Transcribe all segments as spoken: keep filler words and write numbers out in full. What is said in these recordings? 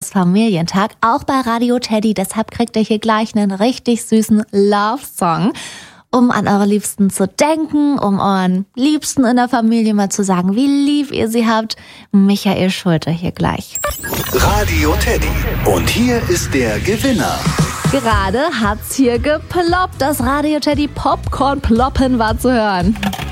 Weltfamilientag, auch bei Radio Teddy. Deshalb kriegt ihr hier gleich einen richtig süßen Love-Song, um an eure Liebsten zu denken, um euren Liebsten in der Familie mal zu sagen, wie lieb ihr sie habt. Michael Schulte hier gleich. Radio Teddy. Und hier ist der Gewinner. Gerade hat's hier geploppt. Das Radio Teddy Popcorn ploppen war zu hören.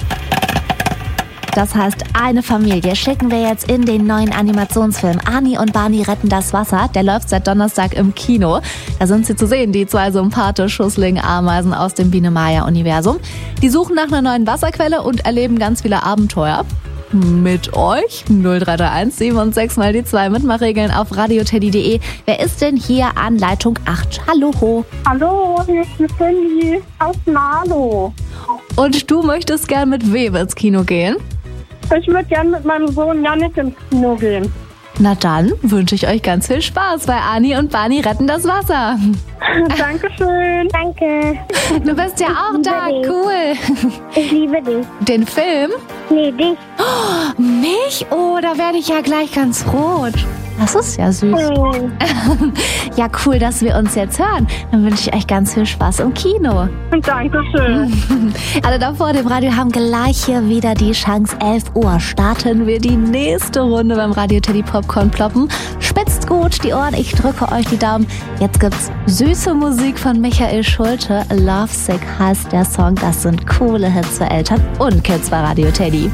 Das heißt, eine Familie schicken wir jetzt in den neuen Animationsfilm Ani und Barney retten das Wasser. Der läuft seit Donnerstag im Kino. Da sind sie zu sehen, die zwei sympathisch schusseligen Ameisen aus dem Biene-Maya-Universum. Die suchen nach einer neuen Wasserquelle und erleben ganz viele Abenteuer. Mit euch null drei drei eins sieben und sechs mal die zwei Mitmachregeln auf radioteddy punkt de. Wer ist denn hier an Leitung acht? Hallo. Hallo, hier ist die Cindy aus Marlow. Und du möchtest gern mit wem ins Kino gehen? Ich würde gern mit meinem Sohn Yannick ins Kino gehen. Na dann wünsche ich euch ganz viel Spaß bei Ani und Barney retten das Wasser. Dankeschön. Danke. Du bist ja auch da, dich. cool. Ich liebe dich. Den Film? Nee, dich. Oh, mich? Oh, da werde ich ja gleich ganz rot. Das ist ja süß. Hm. Ja, cool, dass wir uns jetzt hören. Dann wünsche ich euch ganz viel Spaß im Kino. Dankeschön. Alle da vor dem Radio haben gleich hier wieder die Chance. elf Uhr starten wir die nächste Runde beim Radio Teddy Popcorn ploppen. Spitzt gut die Ohren, ich drücke euch die Daumen. Jetzt gibt's süße Musik von Michael Schulte. Lovesick heißt der Song. Das sind coole Hits für Eltern und Kids bei Radio Teddy.